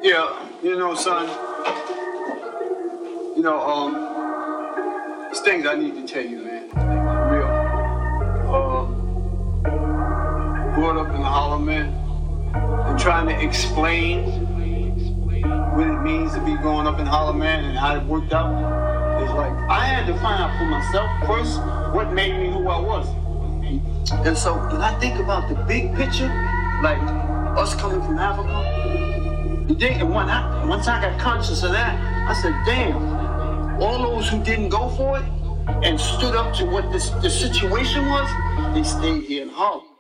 Yeah, son, it's things I need to tell you, man. For real. Growing up in the Hollow, man, and trying to explain what it means to be growing up in Hollow, man, and how it worked out. It's like, I had to find out for myself first what made me who I was. And so when I think about the big picture, like us coming from Africa, and once I got conscious of that, I said, damn, all those who didn't go for it and stood up to what the situation was, they stayed here in Harlem.